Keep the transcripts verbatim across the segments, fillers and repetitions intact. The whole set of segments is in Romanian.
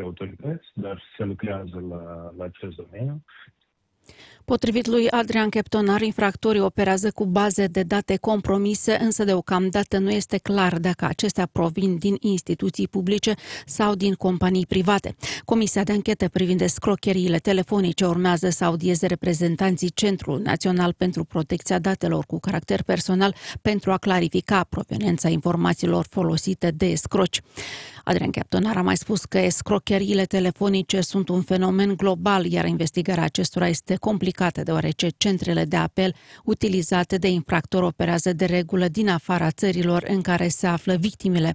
autorități, dar se lucrează la, la acest domeniu. Potrivit lui Adrian Cheptonar, infractorii operează cu baze de date compromise, însă deocamdată nu este clar dacă acestea provin din instituții publice sau din companii private. Comisia de anchetă privind escrocheriile telefonice urmează să audieze reprezentanții Centrul Național pentru Protecția Datelor cu caracter personal pentru a clarifica proveniența informațiilor folosite de escroci. Adrian Cheptonar a mai spus că escrocheriile telefonice sunt un fenomen global, iar investigarea acestora este complicată, deoarece centrele de apel utilizate de infractori operează de regulă din afara țărilor în care se află victimele.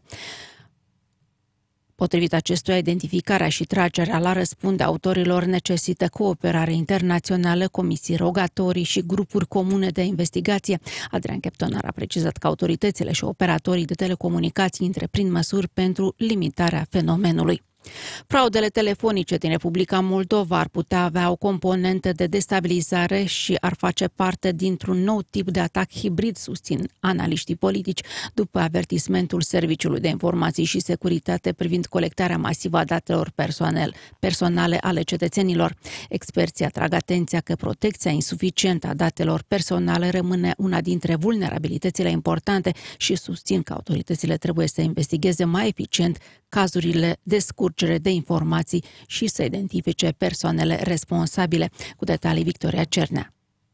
Potrivit acestuia, identificarea și tragerea la răspunde autorilor necesită cooperare internațională, comisii rogatorii și grupuri comune de investigație. Adrian Cheptonar a precizat că autoritățile și operatorii de telecomunicații întreprind măsuri pentru limitarea fenomenului. Fraudele telefonice din Republica Moldova ar putea avea o componentă de destabilizare și ar face parte dintr-un nou tip de atac hibrid, susțin analiștii politici, după avertismentul Serviciului de Informații și Securitate privind colectarea masivă a datelor personale ale cetățenilor. Experții atrag atenția că protecția insuficientă a datelor personale rămâne una dintre vulnerabilitățile importante și susțin că autoritățile trebuie să investigheze mai eficient cazurile de scurgere de informații și să identifice persoanele responsabile. Cu detalii, Victoria Cernea.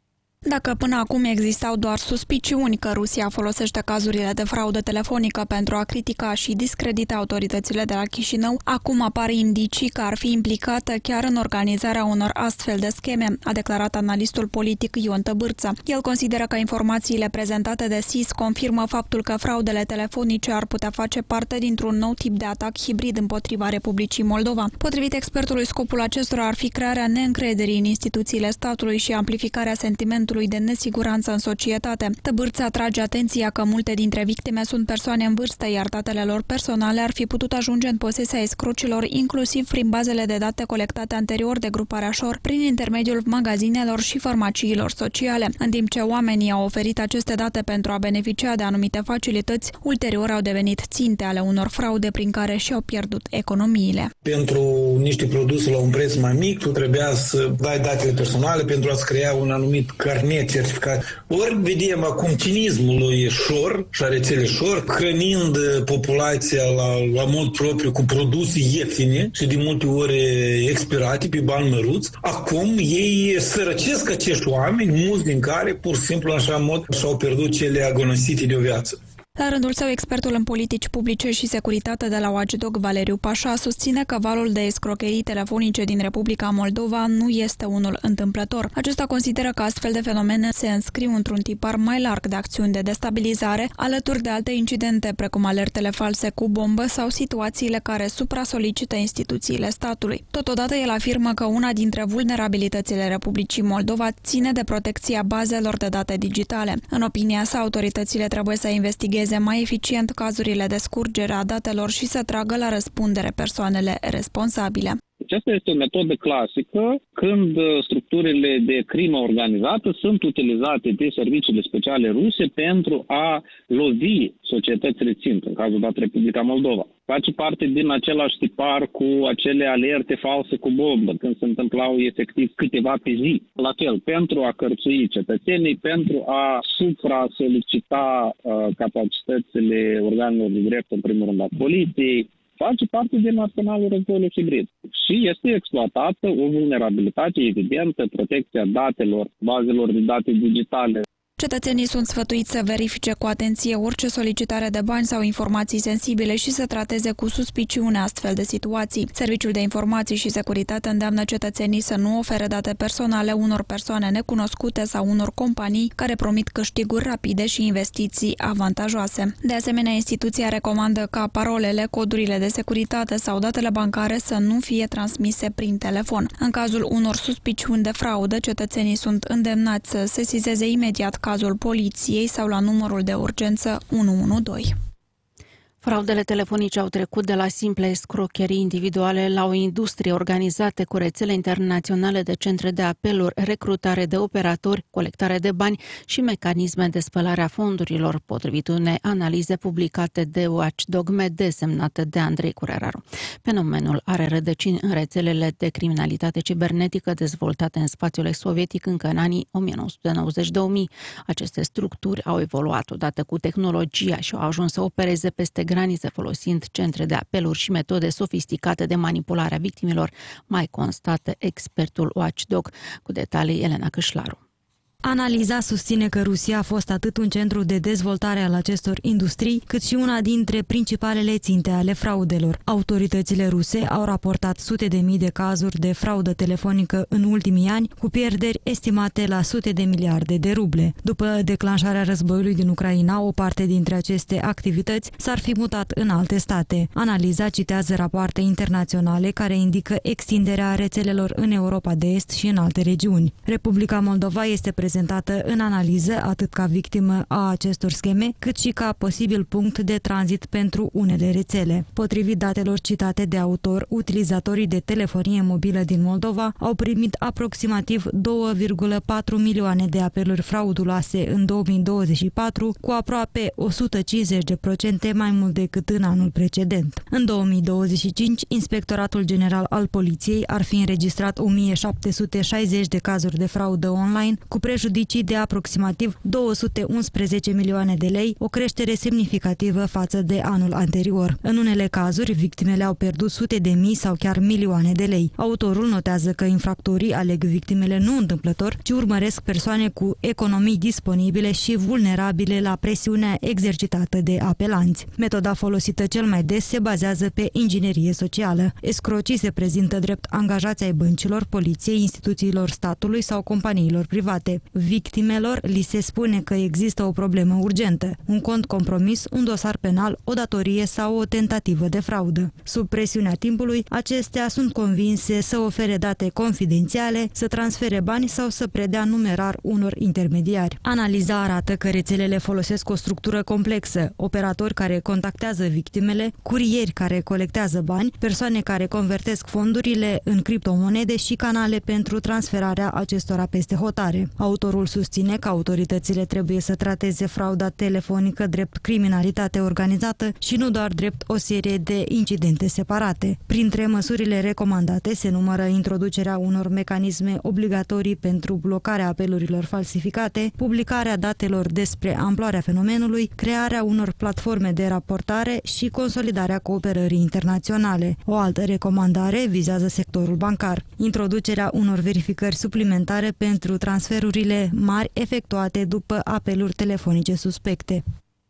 Dacă până acum existau doar suspiciuni că Rusia folosește cazurile de fraudă telefonică pentru a critica și discredita autoritățile de la Chișinău, acum apar indicii că ar fi implicată chiar în organizarea unor astfel de scheme, a declarat analistul politic Ion Tăbârță. El consideră că informațiile prezentate de S I S confirmă faptul că fraudele telefonice ar putea face parte dintr-un nou tip de atac hibrid împotriva Republicii Moldova. Potrivit expertului, scopul acestora ar fi crearea neîncrederii în instituțiile statului și amplificarea sentimentului de nesiguranță în societate. Tăbârță atrage atenția că multe dintre victime sunt persoane în vârstă, iar datele lor personale ar fi putut ajunge în posesia escrocilor, inclusiv prin bazele de date colectate anterior de gruparea Șor, prin intermediul magazinelor și farmaciilor sociale. În timp ce oamenii au oferit aceste date pentru a beneficia de anumite facilități, ulterior au devenit ținte ale unor fraude prin care și-au pierdut economiile. Pentru niște produse la un preț mai mic, tu trebuia să dai datele personale pentru a-ți crea un anumit carnet certificat. Ori vedem acum cinismul lui Șor și a rețelei Șor, hrănind populația la, la mod propriu cu produse ieftine și de multe ori expirate pe bani măruți. Acum ei sărăcesc acești oameni, mulți din care pur și simplu așa mod și-au pierdut cele agonisite de o viață. La rândul său, expertul în politici publice și securitate de la Watchdog, Valeriu Pașa, susține că valul de escrocherii telefonice din Republica Moldova nu este unul întâmplător. Acesta consideră că astfel de fenomene se înscriu într-un tipar mai larg de acțiuni de destabilizare, alături de alte incidente, precum alertele false cu bombă sau situațiile care supra-solicită instituțiile statului. Totodată, el afirmă că una dintre vulnerabilitățile Republicii Moldova ține de protecția bazelor de date digitale. În opinia sa, autoritățile trebuie să investigheze mai eficient cazurile de scurgere a datelor și să tragă la răspundere persoanele responsabile. Aceasta este o metodă clasică când structurile de crimă organizată sunt utilizate de serviciile speciale ruse pentru a lovi societățile țintă, în cazul dat Republica Moldova. Face parte din același tipar cu acele alerte false cu bombă, când se întâmplau efectiv câteva pe zi. La fel, pentru a cărțui cetățenii, pentru a supra-solicita uh, capacitățile organelor de drept, în primul rând a poliției, face parte din arsenalul războiului hibrid. Și este exploatată o vulnerabilitate evidentă, protecția datelor, bazelor de date digitale. Cetățenii sunt sfătuiți să verifice cu atenție orice solicitare de bani sau informații sensibile și să trateze cu suspiciune astfel de situații. Serviciul de Informații și Securitate îndeamnă cetățenii să nu ofere date personale unor persoane necunoscute sau unor companii care promit câștiguri rapide și investiții avantajoase. De asemenea, instituția recomandă ca parolele, codurile de securitate sau datele bancare să nu fie transmise prin telefon. În cazul unor suspiciuni de fraudă, cetățenii sunt îndemnați să sesizeze imediat cazul poliției sau la numărul de urgență unu unu doi. Fraudele telefonice au trecut de la simple escrocherii individuale la o industrie organizată cu rețele internaționale de centre de apeluri, recrutare de operatori, colectare de bani și mecanisme de spălare a fondurilor, potrivit unei analize publicate de Watchdog M D semnată de Andrei Cureraru. Fenomenul are rădăcini în rețelele de criminalitate cibernetică dezvoltate în spațiul ex-sovietic încă în anii o mie nouă sute nouăzeci - două mii. Aceste structuri au evoluat odată cu tehnologia și au ajuns să opereze peste granițe folosind centre de apeluri și metode sofisticate de manipulare a victimelor, mai constată expertul Watchdog. Cu detalii Elena Câșlaru. Analiza susține că Rusia a fost atât un centru de dezvoltare al acestor industrii, cât și una dintre principalele ținte ale fraudelor. Autoritățile ruse au raportat sute de mii de cazuri de fraudă telefonică în ultimii ani, cu pierderi estimate la sute de miliarde de ruble. După declanșarea războiului din Ucraina, o parte dintre aceste activități s-ar fi mutat în alte state. Analiza citează rapoarte internaționale care indică extinderea rețelelor în Europa de Est și în alte regiuni. Republica Moldova este prezentată prezentată în analiză atât ca victimă a acestor scheme, cât și ca posibil punct de tranzit pentru unele rețele. Potrivit datelor citate de autor, utilizatorii de telefonie mobilă din Moldova au primit aproximativ două virgulă patru milioane de apeluri frauduloase în două mii douăzeci și patru, cu aproape o sută cincizeci de procente mai mult decât în anul precedent. În două mii douăzeci și cinci, Inspectoratul General al Poliției ar fi înregistrat o mie șapte sute șaizeci de cazuri de fraudă online, cu prejudicii de aproximativ două sute unsprezece milioane de lei, o creștere semnificativă față de anul anterior. În unele cazuri, victimele au pierdut sute de mii sau chiar milioane de lei. Autorul notează că infractorii aleg victimele nu întâmplător, ci urmăresc persoane cu economii disponibile și vulnerabile la presiunea exercitată de apelanți. Metoda folosită cel mai des se bazează pe inginerie socială. Escrocii se prezintă drept angajați ai băncilor, poliției, instituțiilor statului sau companiilor private. Victimelor li se spune că există o problemă urgentă, un cont compromis, un dosar penal, o datorie sau o tentativă de fraudă. Sub presiunea timpului, acestea sunt convinse să ofere date confidențiale, să transfere bani sau să predea numerar unor intermediari. Analiza arată că rețelele folosesc o structură complexă, operatori care contactează victimele, curieri care colectează bani, persoane care convertesc fondurile în criptomonede și canale pentru transferarea acestora peste hotare. Autorul susține că autoritățile trebuie să trateze frauda telefonică drept criminalitate organizată și nu doar drept o serie de incidente separate. Printre măsurile recomandate se numără introducerea unor mecanisme obligatorii pentru blocarea apelurilor falsificate, publicarea datelor despre amploarea fenomenului, crearea unor platforme de raportare și consolidarea cooperării internaționale. O altă recomandare vizează sectorul bancar, introducerea unor verificări suplimentare pentru transferurile mari efectuate după apeluri telefonice suspecte.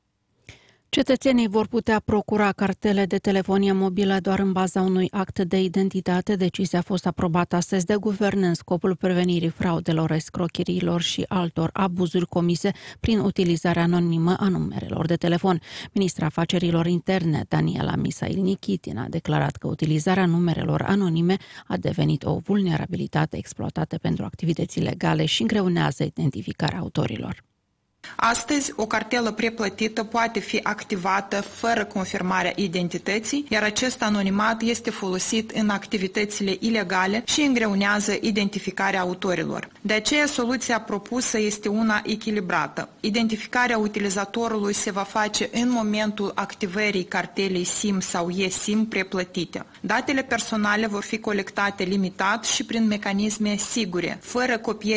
Cetățenii vor putea procura cartele de telefonie mobilă doar în baza unui act de identitate. Decizia a fost aprobată astăzi de guvern în scopul prevenirii fraudelor, escrocheriilor și altor abuzuri comise prin utilizarea anonimă a numerelor de telefon. Ministra Afacerilor Interne, Daniela Misail-Nichitin, a declarat că utilizarea numerelor anonime a devenit o vulnerabilitate exploatată pentru activități ilegale și îngreunează identificarea autorilor. Astăzi, o cartelă preplătită poate fi activată fără confirmarea identității, iar acest anonimat este folosit în activitățile ilegale și îngreunează identificarea autorilor. De aceea, soluția propusă este una echilibrată. Identificarea utilizatorului se va face în momentul activării cartelei SIM sau eSIM preplătite. Datele personale vor fi colectate limitat și prin mecanisme sigure, fără copiere